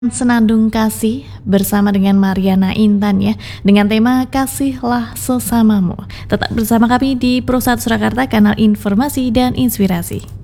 Senandung Kasih bersama dengan Mariana Intan ya, dengan tema Kasihlah Sesamamu. Tetap bersama kami di Pro 1 Surakarta, kanal informasi dan inspirasi.